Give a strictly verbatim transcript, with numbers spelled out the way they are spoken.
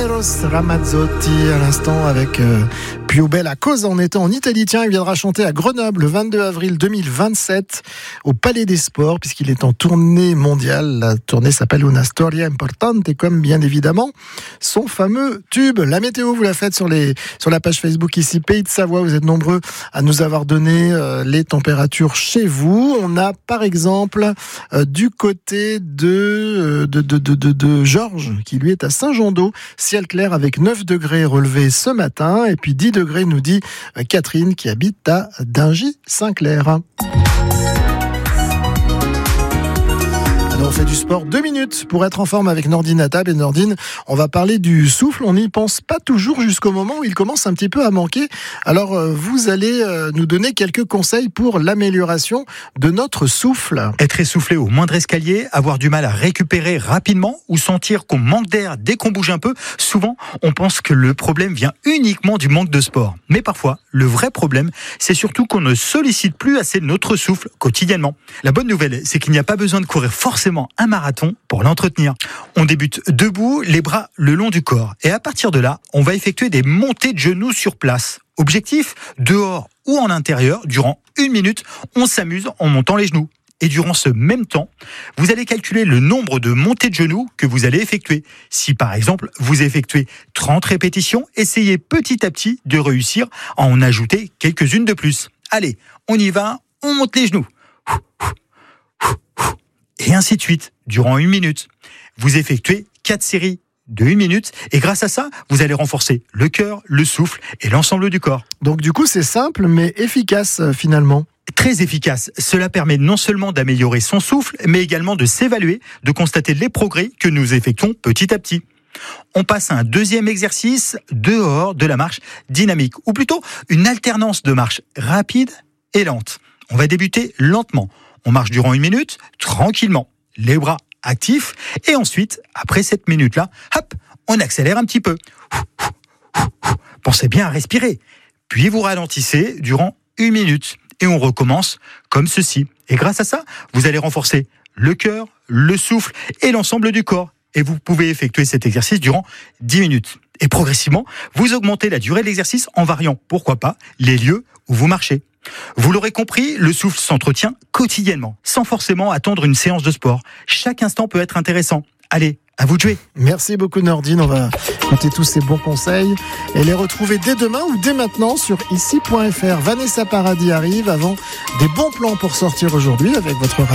Eros Ramazzotti à l'instant avec euh, Più bella cosa en étant en Italie. Tiens, il viendra chanter à Grenoble le vingt-deux avril deux mille vingt-sept au Palais des Sports puisqu'il est en tournée mondiale. La tournée s'appelle Una Storia Importante et comme bien évidemment son fameux tube. La météo, vous la faites sur, les, sur la page Facebook ici, Pays de Savoie. Vous êtes nombreux à nous avoir donné euh, les températures chez vous. On a par exemple euh, du côté de, de, de, de, de, de Georges qui lui est à Saint-Jean-d'Eau. Ciel clair avec neuf degrés relevés ce matin. Et puis dix degrés, nous dit Catherine, qui habite à Dingy-Saint-Clair. On fait du sport deux minutes pour être en forme avec Nordine à table. Et Nordine, on va parler du souffle. On n'y pense pas toujours jusqu'au moment où il commence un petit peu à manquer. Alors, vous allez nous donner quelques conseils pour l'amélioration de notre souffle. Être essoufflé au moindre escalier, avoir du mal à récupérer rapidement ou sentir qu'on manque d'air dès qu'on bouge un peu. Souvent, on pense que le problème vient uniquement du manque de sport. Mais parfois, le vrai problème, c'est surtout qu'on ne sollicite plus assez notre souffle quotidiennement. La bonne nouvelle, c'est qu'il n'y a pas besoin de courir forcément un marathon pour l'entretenir. On débute debout, les bras le long du corps. Et à partir de là, on va effectuer des montées de genoux sur place. Objectif, dehors ou en intérieur, durant une minute, on s'amuse en montant les genoux. Et durant ce même temps, vous allez calculer le nombre de montées de genoux que vous allez effectuer. Si par exemple, vous effectuez trente répétitions, essayez petit à petit de réussir à en ajouter quelques-unes de plus. Allez, on y va, on monte les genoux. Et ainsi de suite, durant une minute. Vous effectuez quatre séries de une minute et grâce à ça, vous allez renforcer le cœur, le souffle et l'ensemble du corps. Donc du coup, c'est simple mais efficace finalement. Très efficace. Cela permet non seulement d'améliorer son souffle, mais également de s'évaluer, de constater les progrès que nous effectuons petit à petit. On passe à un deuxième exercice dehors de la marche dynamique, ou plutôt une alternance de marche rapide et lente. On va débuter lentement. On marche durant une minute, tranquillement, les bras actifs, et ensuite, après cette minute-là, hop, on accélère un petit peu. Pensez bien à respirer. Puis vous ralentissez durant une minute, et on recommence comme ceci. Et grâce à ça, vous allez renforcer le cœur, le souffle et l'ensemble du corps. Et vous pouvez effectuer cet exercice durant dix minutes. Et progressivement, vous augmentez la durée de l'exercice en variant, pourquoi pas, les lieux où vous marchez. Vous l'aurez compris, le souffle s'entretient quotidiennement, sans forcément attendre une séance de sport. Chaque instant peut être intéressant. Allez, à vous de jouer. Merci beaucoup Nordine, on va écouter tous ces bons conseils et les retrouver dès demain ou dès maintenant sur ici point f r. Vanessa Paradis arrive avant des bons plans pour sortir aujourd'hui avec votre